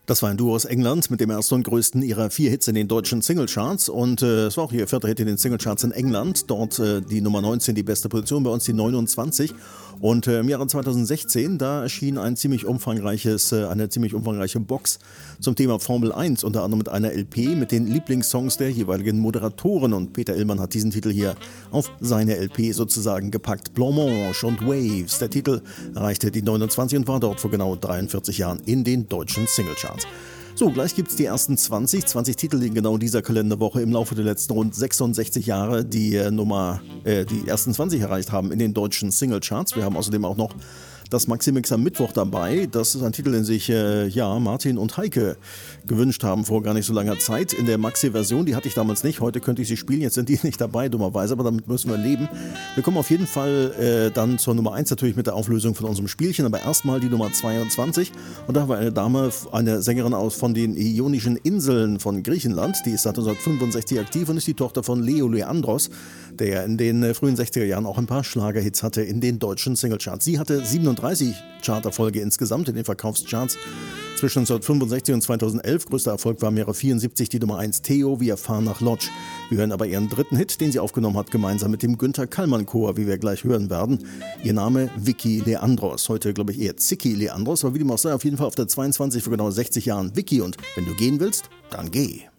Das war ein Duo aus England mit dem ersten und größten ihrer 4 Hits in den deutschen Singlecharts und es war auch ihr 4. Hit in den Singlecharts in England. Dort die Nummer 19, die beste Position, bei uns die 29. Und im Jahre 2016, da erschien eine ziemlich umfangreiche Box zum Thema Formel 1, unter anderem mit einer LP mit den Lieblingssongs der jeweiligen Moderatoren. Und Peter Illmann hat diesen Titel hier auf seine LP sozusagen gepackt. Blancmange und Waves. Der Titel erreichte die 29 und war dort vor genau 43 Jahren in den deutschen Singlecharts. So, gleich gibt es die ersten 20 Titel, die in genau dieser Kalenderwoche im Laufe der letzten rund 66 Jahre die ersten 20 erreicht haben in den deutschen Singlecharts. Wir haben außerdem auch noch das Maxi-Mix am Mittwoch dabei. Das ist ein Titel, den sich Martin und Heike gewünscht haben vor gar nicht so langer Zeit. In der Maxi-Version, die hatte ich damals nicht. Heute könnte ich sie spielen, jetzt sind die nicht dabei, dummerweise, aber damit müssen wir leben. Wir kommen auf jeden Fall dann zur Nummer 1 natürlich mit der Auflösung von unserem Spielchen, aber erstmal die Nummer 22. Und da haben wir eine Dame, eine Sängerin von den Ionischen Inseln von Griechenland. Die ist seit 1965 aktiv und ist die Tochter von Leo Leandros, der in den frühen 60er Jahren auch ein paar Schlagerhits hatte in den deutschen Singlecharts. Sie hatte 37 Charterfolge insgesamt in den Verkaufscharts zwischen 1965 und 2011. Größter Erfolg war im Jahre 74 die Nummer 1 Theo, Wir fahren nach Lodz. Wir hören aber ihren 3. Hit, den sie aufgenommen hat, gemeinsam mit dem Günther Kallmann Chor, wie wir gleich hören werden. Ihr Name Vicky Leandros. Heute glaube ich eher Zicki Leandros, aber wie dem auch sei, auf jeden Fall auf der 22 vor genau 60 Jahren Vicky. Und wenn du gehen willst, dann geh.